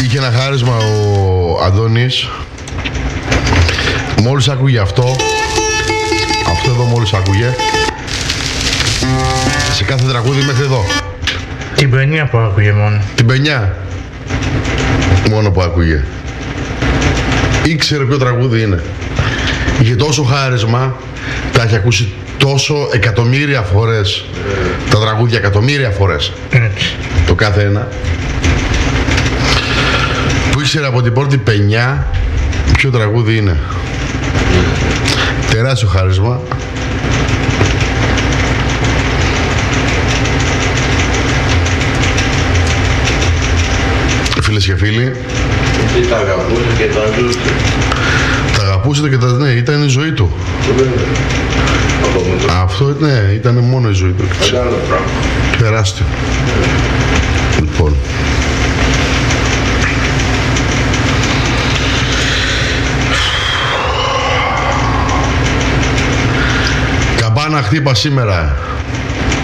Είχε ένα χάρισμα ο Αντώνης. Μόλις άκουγε αυτό εδώ μόλις άκουγε, σε κάθε τραγούδι μέχρι εδώ. Την παινιά που άκουγε μόνο. Την παινιά μόνο που άκουγε. Ήξερε ποιο τραγούδι είναι. Είχε τόσο χάρισμα, τα έχει ακούσει τόσο εκατομμύρια φορές. Τα τραγούδια εκατομμύρια φορές. Το κάθε ένα. Που ήξερε από την πρώτη παινιά ποιο τραγούδι είναι. Τεράστιο χάρισμα. Φίλες και φίλοι, Τι τα αγαπούσε και τα ζούσε. τα αγαπούσε και τα... ναι, ήταν η ζωή του. Αυτό ναι, ήταν μόνο η ζωή του. Μεγάλο πράγμα. Τεράστιο. Λοιπόν. Καμπάνα χτύπα σήμερα.